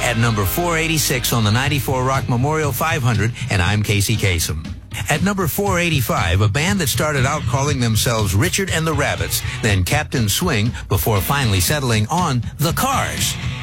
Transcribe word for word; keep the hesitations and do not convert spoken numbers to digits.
at number four eighty-six on the ninety-four Rock Memorial five hundred, and I'm Casey Kasem. At number four eighty-five, a band that started out calling themselves Richard and the Rabbits, then Captain Swing, before finally settling on The Cars.